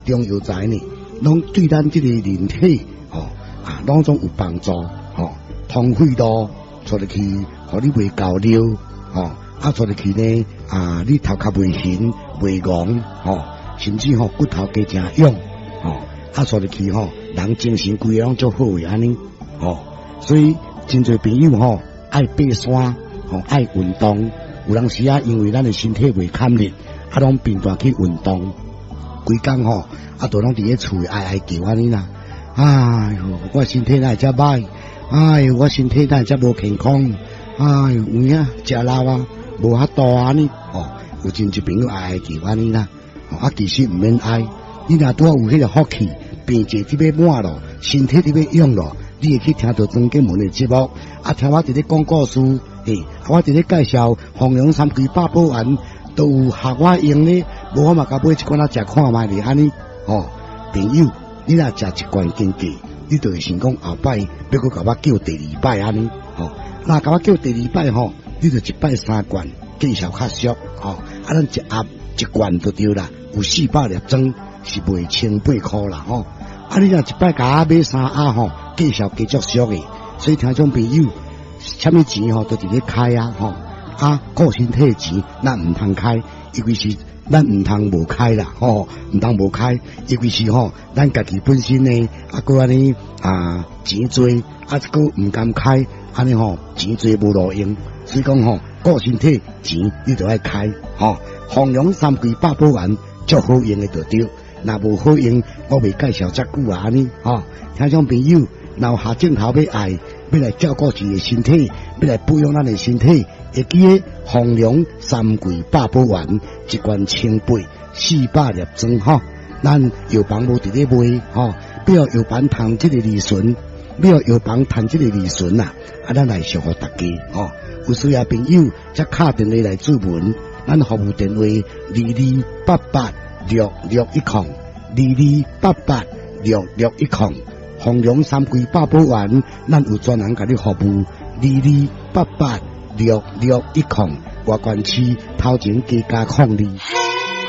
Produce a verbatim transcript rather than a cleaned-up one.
中药材呢，拢对咱这个人体吼啊，拢总有帮助吼，通血路出入去，互你袂高尿吼，啊出入去呢啊，你头壳袂晕袂戆吼，甚至吼骨头加正勇吼，啊出入去吼，人精神规个拢足好诶安尼吼，所以真侪朋友吼爱爬山吼，爱运动，有当时啊，因为咱诶身体袂堪力，啊拢频繁去运动。规工吼，啊，都拢伫咧厝哀哀叫安尼啦。哎哟，我身体哪会遮歹？哎哟，我身体哪会遮无健康？哎哟，有影食老啊，无遐多安尼。哦，有真侪朋友哀哀叫安尼啦。哦，啊，其实毋免哀，你若拄好有迄个福气，病节伫要满咯，身体伫要用咯，你会去听到庄敬文的节目，啊，听我伫咧讲故事，嘿，我伫咧介绍红龙三龟八宝丸。都有学我用呢，无我嘛甲买一罐仔食看卖哩安尼。哦，朋友，你若食一罐经过，你就会想讲后摆要搁甲我叫第二摆安尼。哦，若甲我叫第二摆吼，你就一摆三罐，见效较俗。哦，啊，咱一盒一罐就对啦，有四百粒装，是卖千八箍啦。吼、哦，啊，你若一摆甲我买三盒吼，见效加足俗诶。所以听众朋友，啥物钱吼都伫咧开啊，吼、哦。啊，顾身体钱，咱唔通开，因为是咱唔通无开啦，吼，唔通无开，因为是吼，咱家己本身呢，啊，搁安尼啊，钱多，啊，搁唔敢开，安尼吼，钱多无路用，所以讲吼，顾身体钱你就爱开，吼，红龙三龟八宝丸足好用的就对，若无好用，我未介绍遮久啊，安尼，吼，听众朋友，若下镜头要爱，要来照顾自己的身体，要来保养咱的身体。会记个红龙三桂八宝丸一罐千八四百粒装吼，咱药房无伫咧卖吼，要药房赚即个利润，要药房赚即个利润啊，啊咱来祝福大家吼，有需要朋友则敲电话来注文，咱服务电话二二八八六六一空，二二八八六六一空，红龙三桂八宝丸，咱有专人甲你服务，二二八八六六一空，外关区头前加加控二。